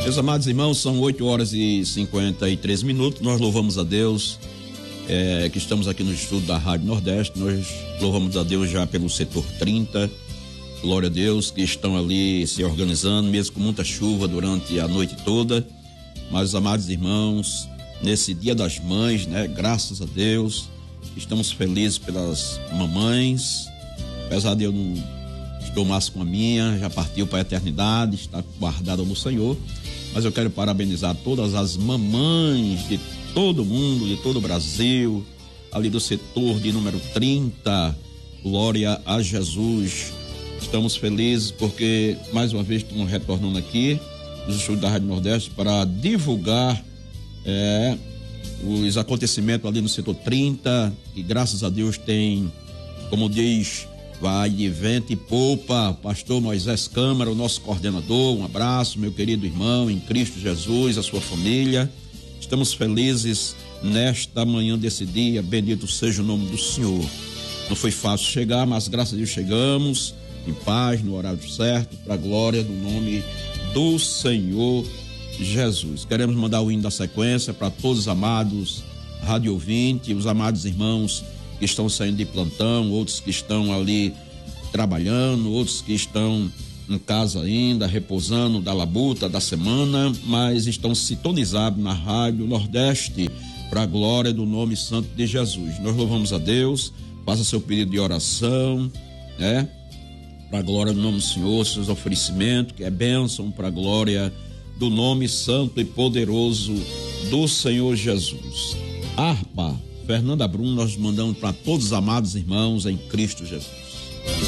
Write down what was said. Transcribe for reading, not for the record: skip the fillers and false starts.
Meus amados irmãos, são 8h53. Nós louvamos a Deus, que estamos aqui no estudo da Rádio Nordeste. Nós louvamos a Deus já pelo setor 30. Glória a Deus, que estão ali se organizando, mesmo com muita chuva durante a noite toda. Mas, amados irmãos, nesse Dia das Mães, né? Graças a Deus, estamos felizes pelas mamães. Apesar de eu não estou mais com a minha, já partiu para a eternidade, está guardada no Senhor. Mas eu quero parabenizar todas as mamães de todo mundo, de todo o Brasil, ali do setor de número 30. Glória a Jesus. Estamos felizes porque, mais uma vez, estamos retornando aqui nos estudos da Rádio Nordeste para divulgar os acontecimentos ali no setor 30, que graças a Deus tem, como diz, vai de vento e poupa, pastor Moisés Câmara, o nosso coordenador. Um abraço, meu querido irmão em Cristo Jesus, a sua família. Estamos felizes nesta manhã desse dia, bendito seja o nome do Senhor. Não foi fácil chegar, mas graças a Deus chegamos em paz, no horário certo, para a glória do nome do Senhor Jesus. Queremos mandar o hino da sequência para todos os amados rádio ouvintes, os amados irmãos que estão saindo de plantão, outros que estão ali trabalhando, outros que estão em casa ainda, repousando da labuta da semana, mas estão sintonizados na Rádio Nordeste, para a glória do nome santo de Jesus. Nós louvamos a Deus, faça seu pedido de oração, para a glória do nome do Senhor, seus oferecimentos, que é bênção para a glória do nome santo e poderoso do Senhor Jesus. Harpa Fernanda Brum, nós mandamos para todos os amados irmãos em Cristo Jesus.